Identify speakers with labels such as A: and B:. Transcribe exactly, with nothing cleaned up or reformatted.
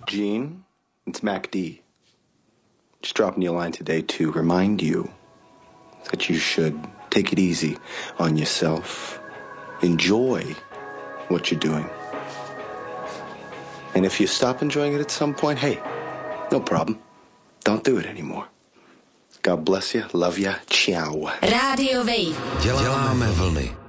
A: Gene, it's Mac D. Just dropping you a line today to remind you that you should take it easy on yourself. Enjoy what you're doing. And if you stop enjoying it at some point, hey, no problem. Don't do it anymore. God bless you, love you, ciao.
B: Rádio Wave.
C: Děláme vlny.